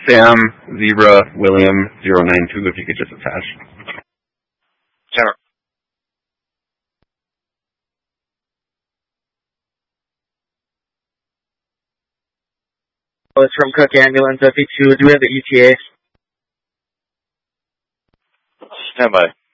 Sam, Zebra, William, 092, if you could just attach. Sure. It's from Cook Ambulance, FE2. Do we have the ETA? Stand by.